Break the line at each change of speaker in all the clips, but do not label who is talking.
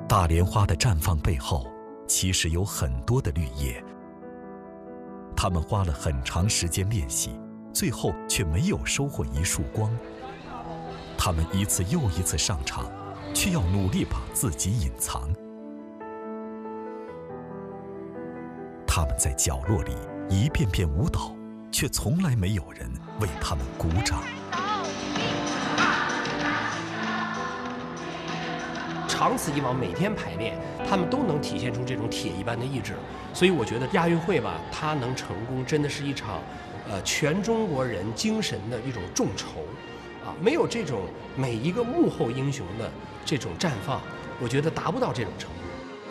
大莲花的绽放背后，其实有很多的绿叶。他们花了很长时间练习，最后却没有收获一束光。他们一次又一次上场，却要努力把自己隐藏。他们在角落里一遍遍舞蹈，却从来没有人为他们鼓掌。
长此以往，每天排练，他们都能体现出这种铁一般的意志。所以我觉得亚运会吧，它能成功，真的是一场，全中国人精神的一种众筹，啊，没有这种每一个幕后英雄的这种绽放，我觉得达不到这种程度。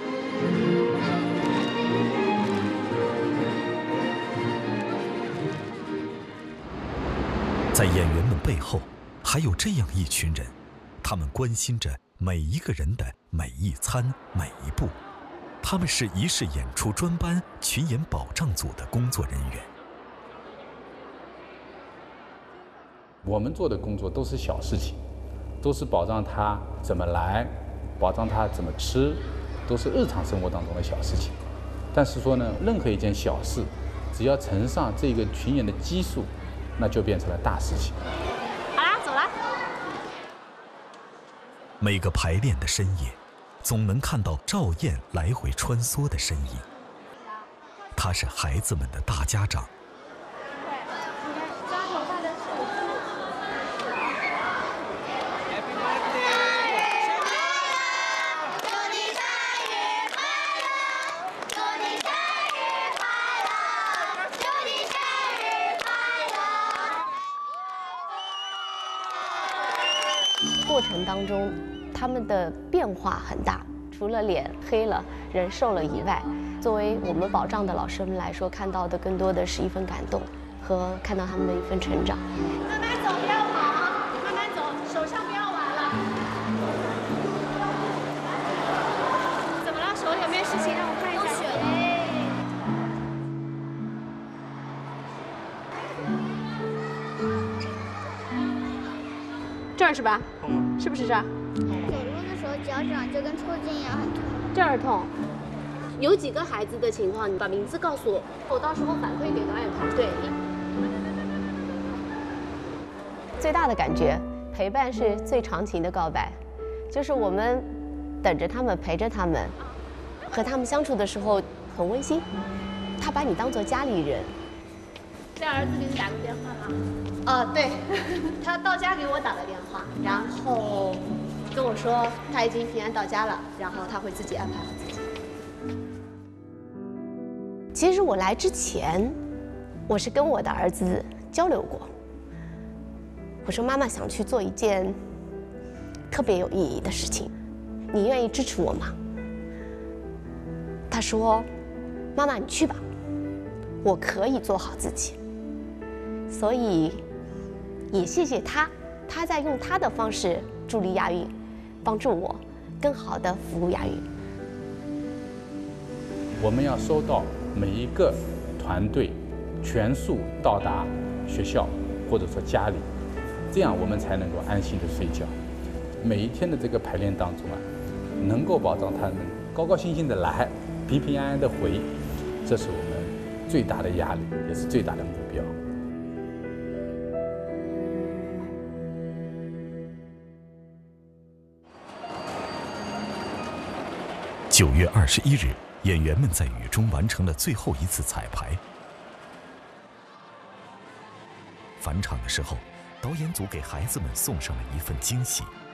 在演员们背后，还有这样一群人，他们关心着每一个人的每一餐每一步。他们是仪式演出专班群演保障组的工作人员。
我们做的工作都是小事情，都是保障他怎么来，保障他怎么吃，都是日常生活当中的小事情。但是说呢，任何一件小事，只要乘上这个群演的基数，那就变成了大事情。
好啦，走啦。
每个排练的深夜，总能看到赵燕来回穿梭的身影。她是孩子们的大家长。
过程当中，他们的变化很大，除了脸黑了、人瘦了以外，作为我们保障的老师们来说，看到的更多的是一份感动和看到他们的一份成长。
慢慢走，不要跑，慢慢走，手上不要玩了。怎么了？手有没有事情？让我看一下。有血嘞。
这儿是吧？是不是这儿？
走路的时候脚掌就跟抽筋一样很痛。
这儿痛。有几个孩子的情况，你把名字告诉我，我到时候反馈给导演团队。最大的感觉，陪伴是最长情的告白，就是我们等着他们，陪着他们，和他们相处的时候很温馨。他把你当做家里人。
这儿子给你打个电话吗？对，他到家给我打了电话，然后跟我说他已经平安到家了，然后他会自己安排好自己。
其实我来之前，我是跟我的儿子交流过。我说妈妈想去做一件特别有意义的事情，你愿意支持我吗？他说：“妈妈，你去吧，我可以做好自己。”所以，也谢谢他，他在用他的方式助力亚运，帮助我更好地服务亚运。
我们要收到每一个团队全数到达学校或者说家里，这样我们才能够安心的睡觉。每一天的这个排练当中啊，能够保障他们高高兴兴的来，平平安安的回，这是我们最大的压力，也是最大的目标。
9月21日，演员们在雨中完成了最后一次彩排。返场的时候，导演组给孩子们送上了一份惊喜。